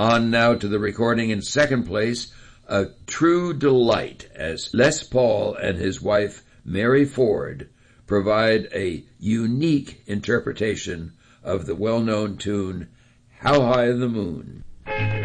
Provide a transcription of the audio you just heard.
On now to the recording in second place, A True Delight, as Les Paul and his wife Mary Ford provide a unique interpretation of the well-known tune, How High the Moon.